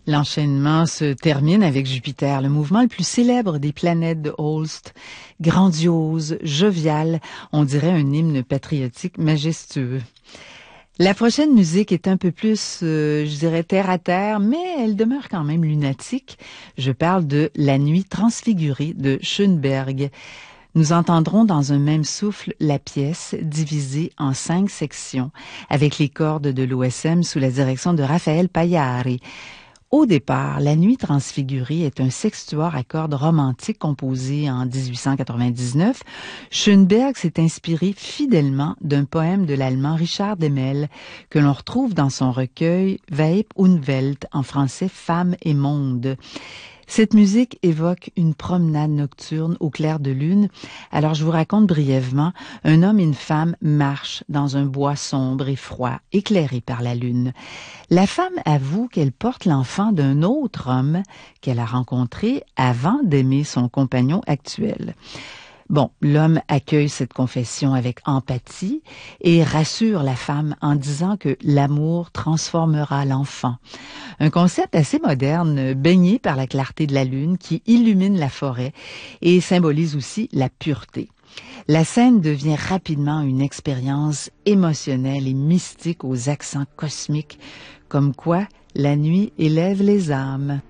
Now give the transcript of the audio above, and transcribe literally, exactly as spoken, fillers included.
L'enchaînement se termine avec Jupiter, le mouvement le plus célèbre des planètes de Holst. Grandiose, jovial, on dirait un hymne patriotique majestueux. La prochaine musique est un peu plus, euh, je dirais, terre-à-terre, mais elle demeure quand même lunatique. Je parle de La Nuit transfigurée de Schoenberg. Nous entendrons dans un même souffle la pièce divisée en cinq sections, avec les cordes de l'O S M sous la direction de Raphaël Pagliari. Au départ, La Nuit transfigurée est un sextuor à cordes romantique composé en dix-huit cent quatre-vingt-dix-neuf. Schoenberg s'est inspiré fidèlement d'un poème de l'allemand Richard Demel que l'on retrouve dans son recueil Weib und Welt, en français Femme et Monde. Cette musique évoque une promenade nocturne au clair de lune. Alors je vous raconte brièvement, un homme et une femme marchent dans un bois sombre et froid, éclairé par la lune. La femme avoue qu'elle porte l'enfant d'un autre homme qu'elle a rencontré avant d'aimer son compagnon actuel. Bon, l'homme accueille cette confession avec empathie et rassure la femme en disant que l'amour transformera l'enfant. Un concept assez moderne, baigné par la clarté de la lune qui illumine la forêt et symbolise aussi la pureté. La scène devient rapidement une expérience émotionnelle et mystique aux accents cosmiques, comme quoi la nuit élève les âmes.